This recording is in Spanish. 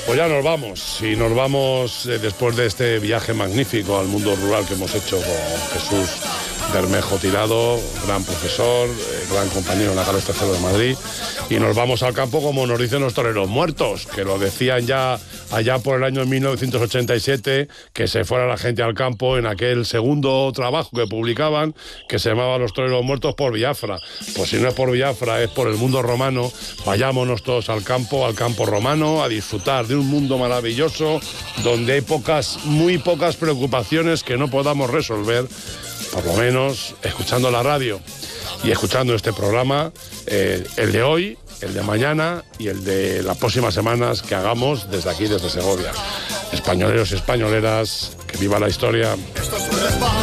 Pues ya nos vamos, y nos vamos después de este viaje magnífico al mundo rural que hemos hecho con Jesús Bermejo Tirado, gran profesor, gran compañero en la Carlos III de Madrid, y nos vamos al campo como nos dicen los toreros muertos, que lo decían ya allá por el año 1987, que se fuera la gente al campo en aquel segundo trabajo que publicaban, que se llamaba Los toreros muertos por Biafra. Pues si no es por Biafra, es por el mundo romano. Vayámonos todos al campo romano, a disfrutar de un mundo maravilloso, donde hay muy pocas preocupaciones que no podamos resolver, por lo menos escuchando la radio y escuchando este programa, el de hoy, el de mañana y el de las próximas semanas que hagamos desde aquí, desde Segovia. Españoleros y españoleras, que viva la historia.